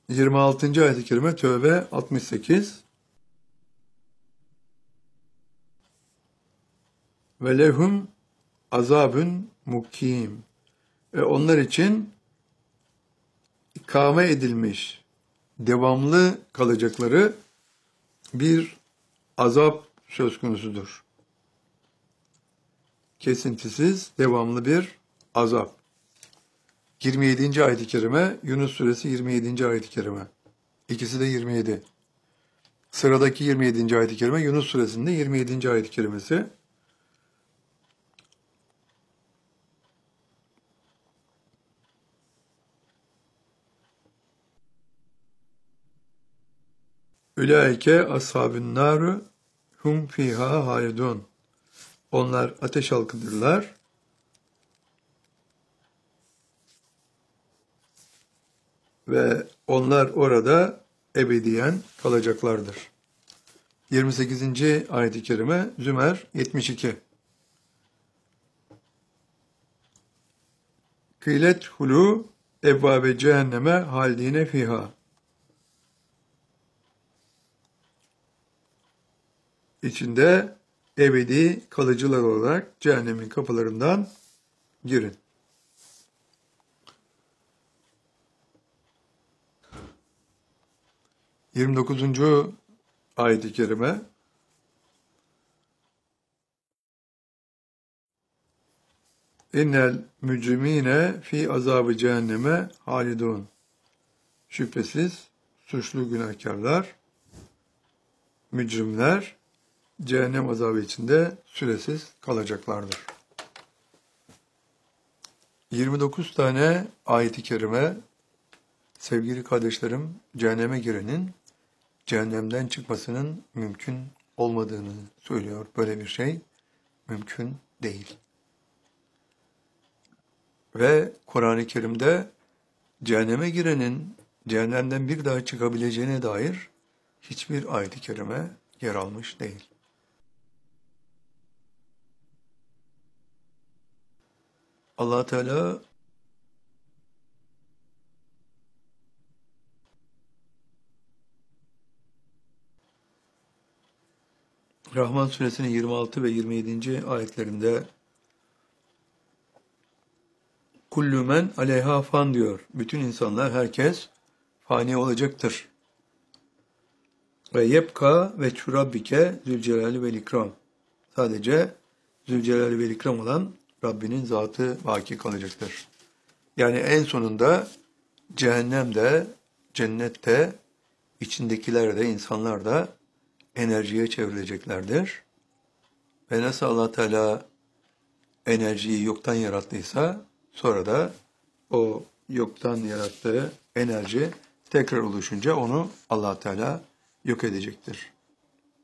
26. ayet-i kerime Tövbe 68. Ve lehum azabun mukim. Ve onlar için ikame edilmiş, devamlı kalacakları bir azap söz konusudur. Kesintisiz, devamlı bir azap. 27. ayet-i kerime, Yunus suresi 27. ayet-i kerime. İkisi de 27. Sıradaki 27. ayet-i kerime, Yunus suresinde 27. ayet-i kerimesi. Ülaike ashabün naru hum fiha halidun. Onlar ateş halkıdırlar. Ve onlar orada ebediyen kalacaklardır. 28. ayet-i kerime Zümer 72. Kılet hulu ebvabe cehenneme haldine fiha. İçinde ebedi kalıcılar olarak cehennemin kapılarından girin. 29. ayet-i kerime İnnel mücrimine fi azabı cehenneme halidun. Şüphesiz suçlu günahkarlar, mücrimler cehennem azabı içinde süresiz kalacaklardır. 29 tane ayet-i kerime sevgili kardeşlerim cehenneme girenin cehennemden çıkmasının mümkün olmadığını söylüyor. Böyle bir şey mümkün değil. Ve Kur'an-ı Kerim'de cehenneme girenin cehennemden bir daha çıkabileceğine dair hiçbir ayet-i kerime yer almış değil. Allah Teala Rahman suresinin 26 ve 27. ayetlerinde Kullu men aleyha fan diyor. Bütün insanlar, herkes fani olacaktır. Ve yebka ve çurabbike zülcelali vel ikram. Sadece zülcelali vel ikram olan Rabbinin zatı baki kalacaktır. Yani en sonunda cehennemde, cennette, içindekiler de, insanlar da enerjiye çevrileceklerdir. Ve nasıl Allah Teala enerjiyi yoktan yarattıysa, sonra da o yoktan yarattığı enerji tekrar oluşunca onu Allah Teala yok edecektir.